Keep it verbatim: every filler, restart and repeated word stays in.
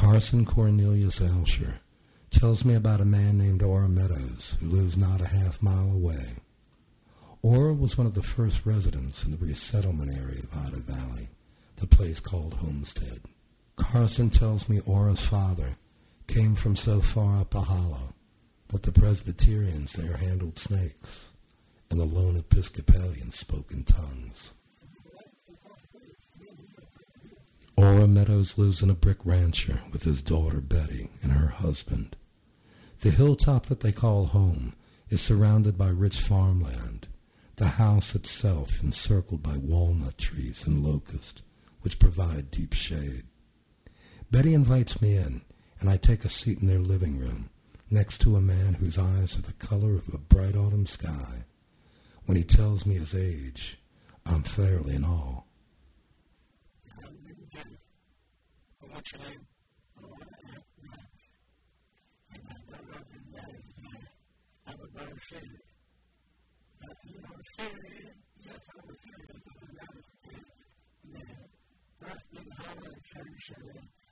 Carson Cornelius Elsher tells me about a man named Ora Meadows who lives not a half mile away. Ora was one of the first residents in the resettlement area of Otter Valley, the place called Homestead. Carson tells me Ora's father came from so far up a hollow that the Presbyterians there handled snakes and the lone Episcopalians spoke in tongues. Ora Meadows lives in a brick rancher with his daughter Betty and her husband. The hilltop that they call home is surrounded by rich farmland, the house itself encircled by walnut trees and locusts, which provide deep shade. Betty invites me in, and I take a seat in their living room, next to a man whose eyes are the color of a bright autumn sky. When he tells me his age, I'm fairly in awe. What's your name? I would go to see you. You know, Syria, yes, I was here because I was there. And then, right in the Holland Church,